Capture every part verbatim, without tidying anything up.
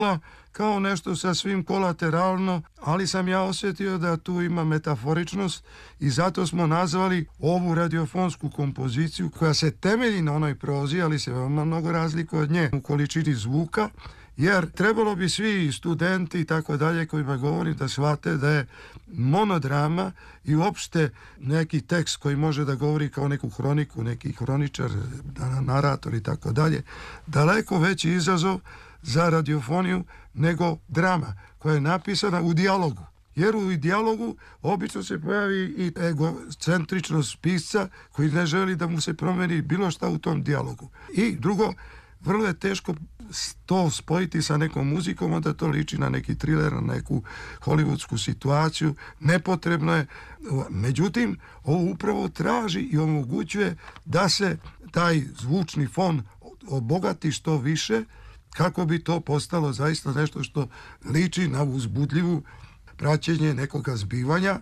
kao nešto sasvim kolateralno, ali sam ja osjetio da tu ima metaforičnost i zato smo nazvali ovu radiofonsku kompoziciju koja se temelji na onoj prozi, ali se veoma mnogo razlikuje od nje u količini zvuka, jer trebalo bi svi studenti i tako dalje kojima govorim da shvate da je monodrama i uopšte neki tekst koji može da govori kao neku hroniku, neki hroničar, narator i tako dalje, daleko veći izazov za radiofoniju nego drama koja je napisana u dijalogu. Jer u dijalogu obično se pojavi i egocentričnost pisca koji ne želi da mu se promeni bilo šta u tom dijalogu. I drugo, vrlo je teško to spojiti sa nekom muzikom, onda to liči na neki thriller, na neku hollywoodsku situaciju. Nepotrebno je. Međutim, ovo upravo traži i omogućuje da se taj zvučni fon obogati što više, kako bi to postalo zaista nešto što liči na uzbudljivu praćenje nekoga zbivanja.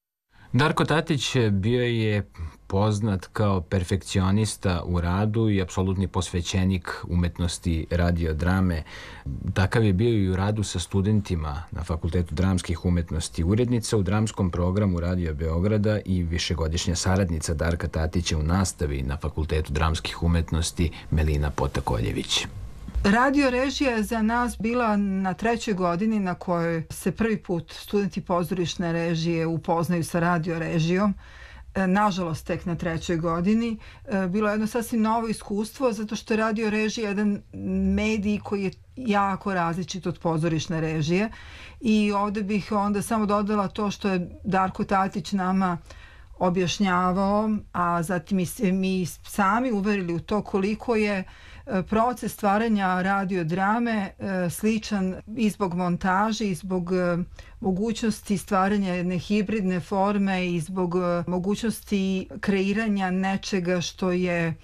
Darko Tatić bio je poznat kao perfekcionista u radu i apsolutni posvećenik umetnosti radiodrame. Takav je bio i u radu sa studentima na Fakultetu dramskih umetnosti, urednica u dramskom programu Radio Beograda i višegodišnja saradnica Darka Tatića u nastavi na Fakultetu dramskih umetnosti Melina Potakoljević. Radio režija je za nas bila na trećoj godini na kojoj se prvi put studenti pozorišne režije upoznaju sa radio režijom. Nažalost, tek na trećoj godini. Bilo je jedno sasvim novo iskustvo zato što je radio režija jedan medij koji je jako različit od pozorišne režije i ovde bih onda samo dodala to što je Darko Tatić nama objašnjavao, a zatim i mi sami uverili u to koliko je proces stvaranja radiodrame sličan i zbog montaže i zbog mogućnosti stvaranja jedne hibridne forme i zbog mogućnosti kreiranja nečega što je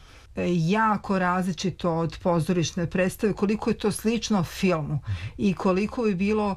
jako različito od pozorišne predstave, koliko je to slično filmu i koliko bi bilo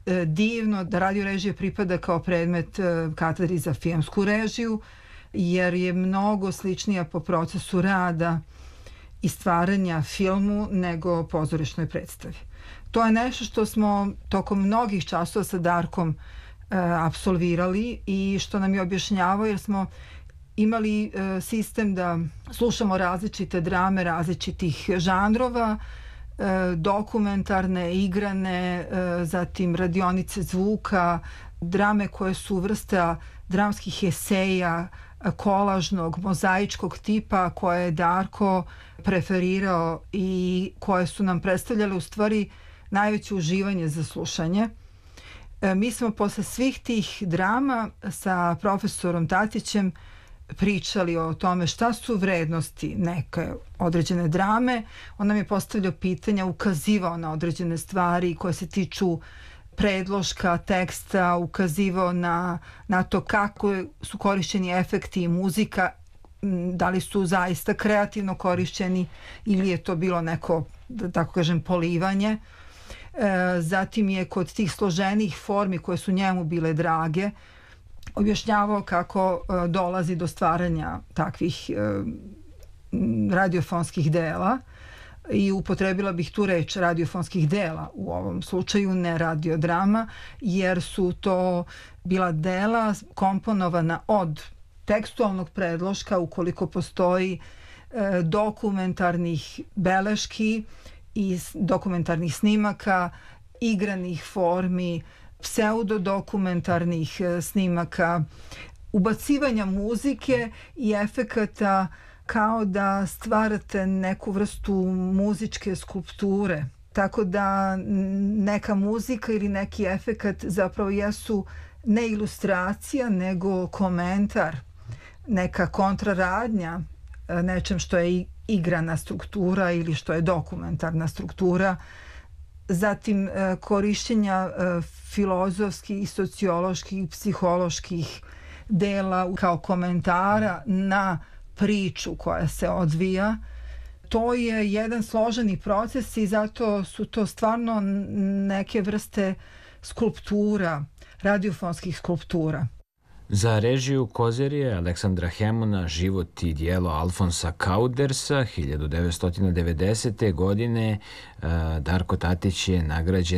divno da radio režija pripada kao predmet katedri za filmsku režiju, jer je mnogo sličnija po procesu rada i stvaranja filmu nego pozorišnoj predstavi. To je nešto što smo tokom mnogih časova sa Darkom e, apsolvirali i što nam je objašnjavao, jer smo imali e, sistem da slušamo različite drame različitih žanrova, e, dokumentarne, igrane, e, zatim radionice zvuka, drame koje su vrsta dramskih eseja, kolažnog, mozaičkog tipa koje je Darko preferirao i koje su nam predstavljale u stvari najveće uživanje za slušanje. E, mi smo posle svih tih drama sa profesorom Tatićem pričali o tome šta su vrednosti neke određene drame. On nam je postavljao pitanja, ukazivao na određene stvari koje se tiču predloška, teksta, ukazivao na, na to kako su korišćeni efekti i muzika, da li su zaista kreativno korišćeni ili je to bilo neko, da tako kažem, polivanje. E, zatim je kod tih složenih formi koje su njemu bile drage objašnjavao kako e, dolazi do stvaranja takvih e, radiofonskih dela i upotrebila bih tu reč radiofonskih dela u ovom slučaju, ne radiodrama, jer su to bila dela komponovana od tekstualnog predloška ukoliko postoji e, dokumentarnih beleški i dokumentarnih snimaka, igranih formi, pseudodokumentarnih e, snimaka, ubacivanja muzike i efekata kao da stvarate neku vrstu muzičke skulpture. Tako da neka muzika ili neki efekat zapravo jesu ne ilustracija, nego komentar, neka kontraradnja nečem što je igrana struktura ili što je dokumentarna struktura. Zatim korišćenja filozofskih, socioloških, psiholoških dela kao komentara na priču koja se odvija. To je jedan složeni proces i zato su to stvarno neke vrste skulptura, radiofonskih skulptura. Za režiju Kozerije Aleksandra Hemona, život i dijelo Alfonsa Kaudersa hiljadu devetsto devedesete. godine Darko Tatić je nagrađen